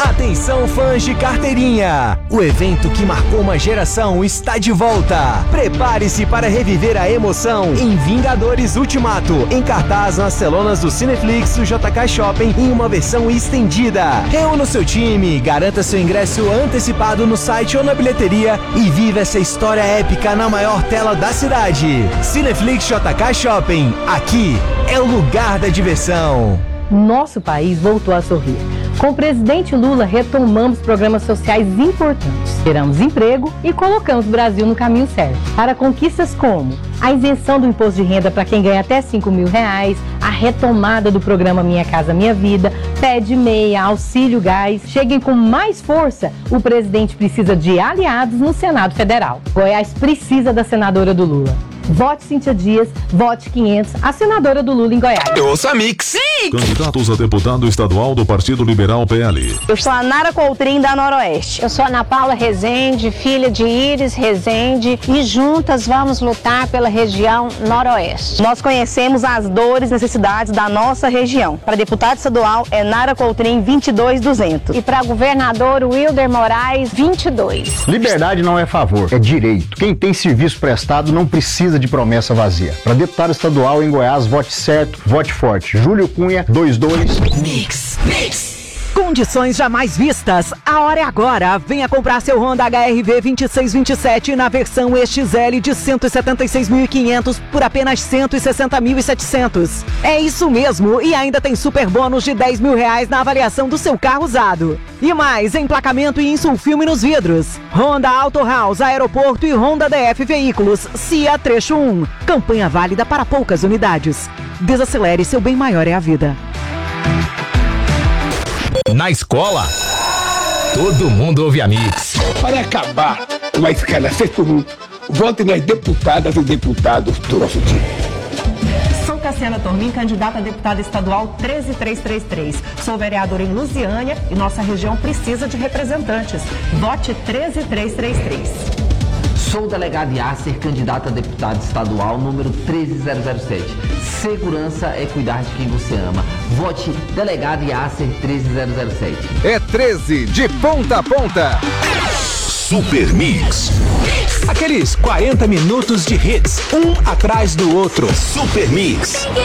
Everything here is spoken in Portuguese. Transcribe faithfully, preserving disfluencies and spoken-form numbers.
Atenção, fãs de carteirinha! O evento que marcou uma geração está de volta. Prepare-se para reviver a emoção em Vingadores Ultimato, em cartaz nas telonas do Cineflix e J K Shopping em uma versão estendida. Reúna o seu time, garanta seu ingresso antecipado no site ou na bilheteria e viva essa história épica na maior tela da cidade. Cineflix J K Shopping, aqui é o lugar da diversão. Nosso país voltou a sorrir. Com o presidente Lula, retomamos programas sociais importantes, geramos emprego e colocamos o Brasil no caminho certo. Para conquistas como a isenção do imposto de renda para quem ganha até cinco mil reais, a retomada do programa Minha Casa Minha Vida, pé de meia, auxílio gás. Cheguem com mais força, o presidente precisa de aliados no Senado Federal. Goiás precisa da senadora do Lula. Vote Cíntia Dias, vote quinhentos, a senadora do Lula em Goiás. Eu ouço a Mix. Candidatos a deputado estadual do Partido Liberal P L. Eu sou a Nara Coutrin, da Noroeste. Eu sou a Ana Paula Rezende, filha de Iris Rezende, e juntas vamos lutar pela região Noroeste. Nós conhecemos as dores e necessidades da nossa região. Para deputado estadual é Nara Coutrin, vinte e dois duzentos. E para governador, Wilder Moraes, vinte e dois. Liberdade não é favor, é direito. Quem tem serviço prestado não precisa de promessa vazia. Para deputado estadual em Goiás, vote certo, vote forte. Júlio Cunha, vinte e dois. Mix, Mix. Condições jamais vistas. A hora é agora. Venha comprar seu Honda H R V vinte e seis vinte e sete na versão E X L de cento e setenta e seis mil e quinhentos por apenas cento e sessenta mil e setecentos. É isso mesmo, e ainda tem super bônus de dez mil reais na avaliação do seu carro usado. E mais, emplacamento e insulfilme nos vidros. Honda Auto House, Aeroporto e Honda D F Veículos, C I A Trecho um. Campanha válida para poucas unidades. Desacelere, seu bem maior é a vida. Na escola, todo mundo ouve a Mix. Para acabar com a escala comum, vote nas deputadas e deputados do nosso time. Sou Cassiana Tormin, candidata a deputada estadual treze mil trezentos e trinta e três. Sou vereadora em Lusiânia e nossa região precisa de representantes. Vote treze mil trezentos e trinta e três. Sou o delegado Yasser, candidato a deputado estadual número treze mil sete. Segurança é cuidar de quem você ama. Vote delegado Yasser treze mil sete. É treze de ponta a ponta. Super Mix. Aqueles quarenta minutos de hits, um atrás do outro. Super Mix.